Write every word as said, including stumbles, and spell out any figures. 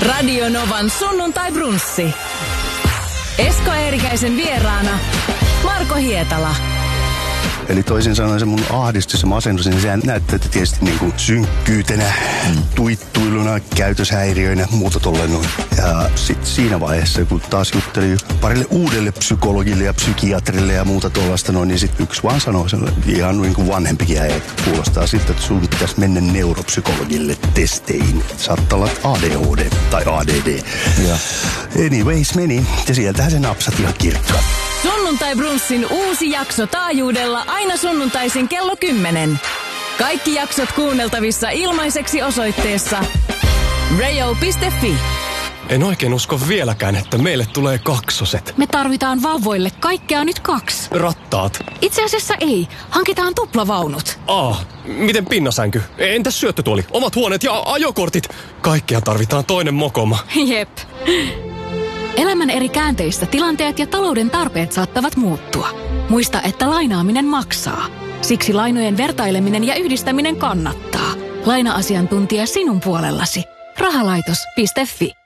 Radio Novan sunnuntai-brunssi. Esko Eerikäisen vieraana Marko Hietala. Eli toisin sanoen se mun ahdistus ja masennus, niin sehän näyttäytyi tietysti niin kuin synkkyytenä, mm. tuittuiluna, käytöshäiriöinä ja muuta tolleen noin. Ja sit siinä vaiheessa, kun taas jutteli parille uudelle psykologille ja psykiatrille ja muuta tuollaista noin, niin sit yksi vaan sanoi ihan niin kuin vanhempikin äijä, että kuulostaa siltä, että sun pitäisi mennä neuropsykologille testeihin. Saattaa olla A D H D tai A D D. Ja. Anyways meni, ja sieltähän se napsat ihan kirkkaan. Sunnuntai-brunssin uusi jakso taajuudella aina sunnuntaisin kello kymmenen. Kaikki jaksot kuunneltavissa ilmaiseksi osoitteessa rayo piste fi. En oikein usko vieläkään, että meille tulee kaksoset. Me tarvitaan vauvoille kaikkea nyt kaksi. Rattaat. Itse asiassa ei. Hankitaan tuplavaunut. Aa, miten pinnasänky? Entäs syöttötuoli? Omat huoneet ja ajokortit? Kaikkea tarvitaan toinen mokoma. Jep. Elämän eri käänteistä tilanteet ja talouden tarpeet saattavat muuttua. Muista, että lainaaminen maksaa. Siksi lainojen vertaileminen ja yhdistäminen kannattaa. Laina-asiantuntija sinun puolellasi. Rahalaitos piste fi.